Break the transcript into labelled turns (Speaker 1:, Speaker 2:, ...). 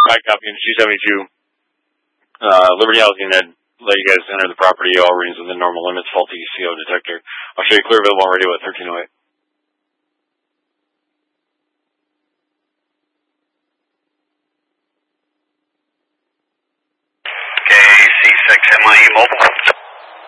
Speaker 1: Mike copy in 272. Liberty Housing had let you guys enter the property. All readings within normal limits. Faulty CO detector. I'll show you clear available on radio at 1308.
Speaker 2: Okay, C6 MIE mobile.